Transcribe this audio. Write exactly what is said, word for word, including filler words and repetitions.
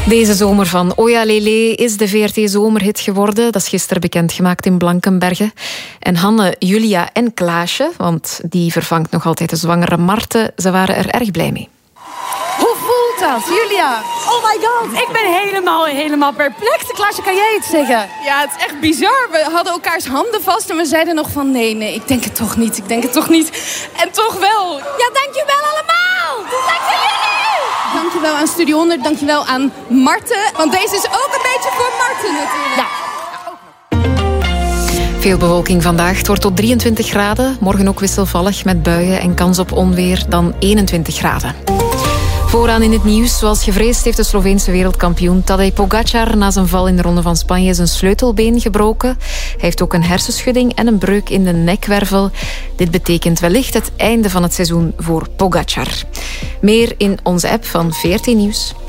Deze zomer van Oja Lele is de V R T-zomerhit geworden. Dat is gisteren bekendgemaakt in Blankenberge. En Hanne, Julia en Klaasje, want die vervangt nog altijd de zwangere Marten, ze waren er erg blij mee. Hoe voelt dat, Julia? Oh my god, ik ben helemaal, helemaal perplex. Klaasje, kan jij iets zeggen? Ja, het is echt bizar. We hadden elkaars handen vast en we zeiden nog van... nee, nee, ik denk het toch niet, ik denk het toch niet. En toch wel. Ja, dankjewel allemaal. Dank jullie. Dankjewel aan Studio honderd, dankjewel aan Marten. Want deze is ook een beetje voor Marten natuurlijk. Ja. Veel bewolking vandaag. Het wordt tot drieëntwintig graden. Morgen ook wisselvallig met buien en kans op onweer dan eenentwintig graden. Vooraan in het nieuws. Zoals gevreesd heeft de Sloveense wereldkampioen Tadej Pogačar na zijn val in de Ronde van Spanje zijn sleutelbeen gebroken. Hij heeft ook een hersenschudding en een breuk in de nekwervel. Dit betekent wellicht het einde van het seizoen voor Pogačar. Meer in onze app van V R T Nieuws.